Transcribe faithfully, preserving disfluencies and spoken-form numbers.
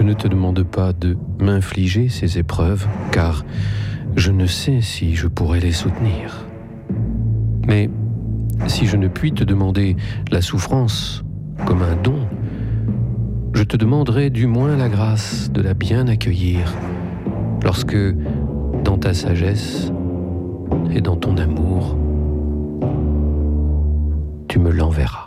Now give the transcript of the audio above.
ne te demande pas de m'infliger ces épreuves, car je ne sais si je pourrais les soutenir. Mais si je ne puis te demander la souffrance comme un don, je te demanderai du moins la grâce de la bien accueillir lorsque, dans ta sagesse et dans ton amour, tu me l'enverras.